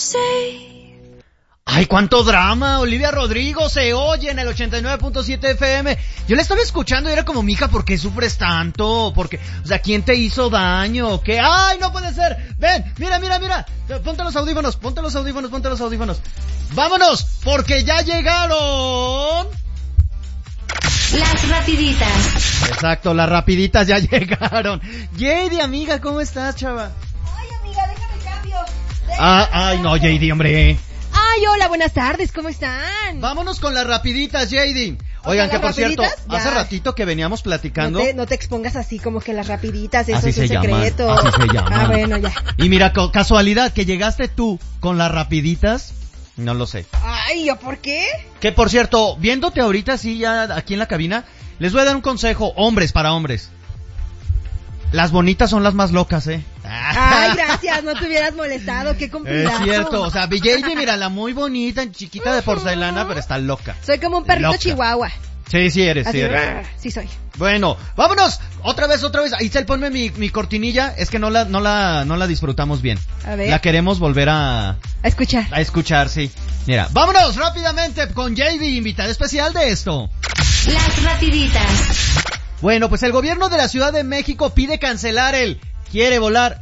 Ay, cuánto drama. Olivia Rodrigo se oye en el 89.7 FM. Yo la estaba escuchando y era como, mija, ¿por qué sufres tanto? Porque, o sea, ¿quién te hizo daño? ¿Qué? ¡Ay, no puede ser! Ven, mira. Ponte los audífonos. ¡Vámonos! Porque ya llegaron las rapiditas. Exacto, las rapiditas ya llegaron. JD, amiga, ¿cómo estás, chava? Ay, amiga, déjame cambio. Ay, no, JD, hombre. Ay, hola, buenas tardes, ¿cómo están? Vámonos con las rapiditas, JD. Oigan, que por cierto, hace ratito que veníamos platicando. No te expongas así como que las rapiditas, eso así es un secreto. Así se llama. Ah, bueno, ya. Y mira, casualidad, que llegaste tú con las rapiditas, no lo sé. Ay, ¿yo por qué? Que por cierto, viéndote ahorita así ya aquí en la cabina, les voy a dar un consejo, hombres para hombres. Las bonitas son las más locas, Ay, gracias, no te hubieras molestado, qué complicación. Es cierto, o sea, JD, mira, la muy bonita, chiquita de porcelana, pero está loca. Soy como un perrito loca. Chihuahua. Sí eres, así, sí eres. Sí soy. Bueno, vámonos, otra vez. Isel, ponme mi cortinilla, es que no la disfrutamos bien. A ver. La queremos volver a escuchar. A escuchar, sí. Mira, vámonos rápidamente con JD, invitada especial de esto. Las rapiditas. Bueno, pues el gobierno de la Ciudad de México pide cancelar el quiere volar,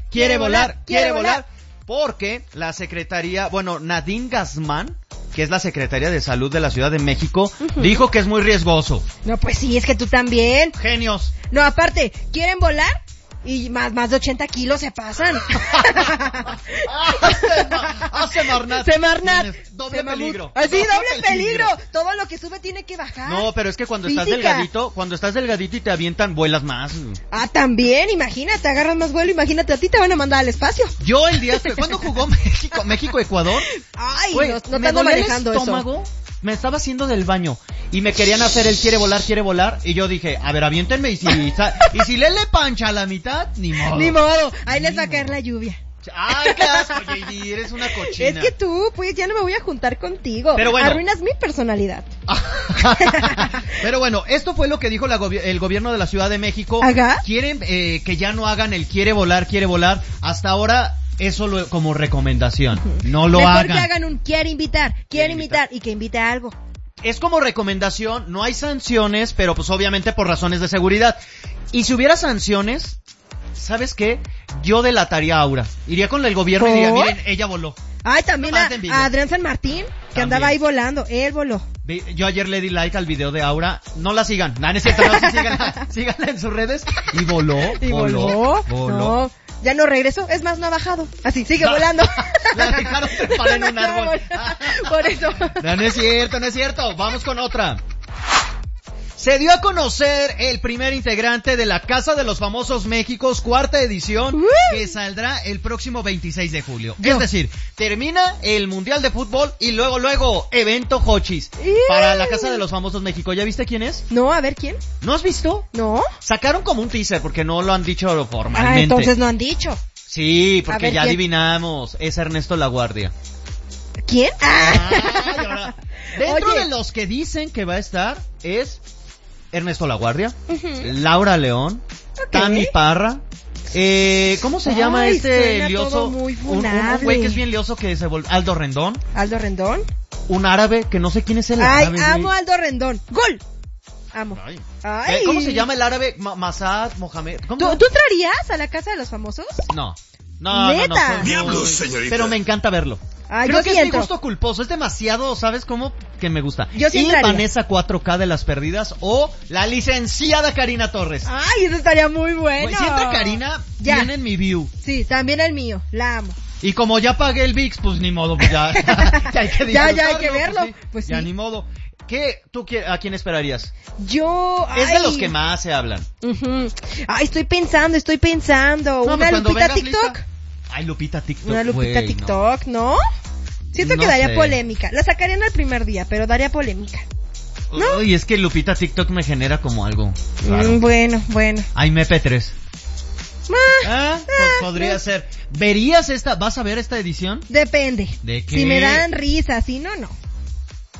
porque la secretaría, Nadine Guzmán, que es la secretaria de Salud de la Ciudad de México, dijo que es muy riesgoso. No, pues sí, es que tú también. Genios. No, aparte, ¿quieren volar? Y más de 80 kilos se pasan. Semarnat. Doble peligro. Así, doble peligro. Todo lo que sube tiene que bajar. No, pero es que cuando estás delgadito y te avientan, vuelas más. Ah, también, imagínate, agarras más vuelo, imagínate, a ti te van a mandar al espacio. Yo el día cuando jugó México-Ecuador, ay, no me ando dolía manejando el estómago. Eso. Me estaba haciendo del baño y me querían hacer el quiere volar y yo dije, a ver, aviéntenme y si le pancha a la mitad, ni modo. Ahí les va a caer la lluvia. Ay, qué asco, JD, eres una cochina. Es que tú, pues ya no me voy a juntar contigo. Pero bueno. Arruinas mi personalidad. Pero bueno, esto fue lo que dijo el gobierno de la Ciudad de México. ¿Ajá? Quieren que ya no hagan el quiere volar. Hasta ahora eso como recomendación. No lo hagan. Mejor que hagan un quiere invitar y que invite a algo. Es como recomendación, no hay sanciones, pero pues obviamente por razones de seguridad. Y si hubiera sanciones, ¿sabes qué? Yo delataría a Aura. Iría con el gobierno y diría, miren, ella voló. Ay, también a Adrián San Martín, que andaba ahí volando. Él voló. Yo ayer le di like al video de Aura. No la sigan. No es cierto, no, síganla en sus redes. Y voló. No, ya no regresó. Es más, no ha bajado. Así, sigue volando. La dejaron trepada en un árbol. Por eso. No es cierto. Vamos con otra. Se dio a conocer el primer integrante de la Casa de los Famosos Méxicos, 4ª edición, que saldrá el próximo 26 de julio. Es decir, termina el Mundial de Fútbol y luego, evento Hochis para la Casa de los Famosos México. ¿Ya viste quién es? No, a ver, ¿quién? ¿No has visto? No. Sacaron como un teaser porque no lo han dicho formalmente. Ah, entonces no han dicho. Sí, porque ver, ya ¿quién? Adivinamos. Es Ernesto Laguardia. ¿Quién? Ahora, dentro de los que dicen que va a estar es Ernesto Laguardia, Laura León, Tami Parra, ¿cómo se llama este lioso? Un güey que es bien lioso que se volvió, Aldo Rendón. ¿Aldo Rendón? Un árabe que no sé quién es el árabe. Ay, amo a Aldo Rendón. ¡Gol! Amo. Ay. ¿Cómo se llama el árabe? Masad Mohamed. ¿Tú entrarías a la Casa de los Famosos? No. ¿Neta? Diablos, señorita. Pero me encanta verlo. Creo que es mi gusto culposo, es demasiado, ¿sabes cómo? Que me gusta. Yo sí y entraría. Vanessa 4K de las perdidas o la licenciada Karina Torres. Ay, eso estaría muy bueno. Si entra Karina, viene en mi view. Sí, también el mío, la amo. Y como ya pagué el VIX, pues ni modo, pues ya hay que disfrutarlo. Ya hay que verlo, pues sí. Ya ni modo. ¿A quién esperarías? Es de los que más se hablan. Ay, estoy pensando. No, ¿Una Lupita TikTok? Lista. Ay, Lupita TikTok. Una Lupita TikTok, ¿no? Siento que daría polémica. La sacarían el primer día, pero daría polémica. ¿No? Uy, es que Lupita TikTok me genera como algo raro. Bueno. Ay, MP3. Podría ser. ¿Verías esta? ¿Vas a ver esta edición? Depende. ¿De qué? Si me dan risa, si no.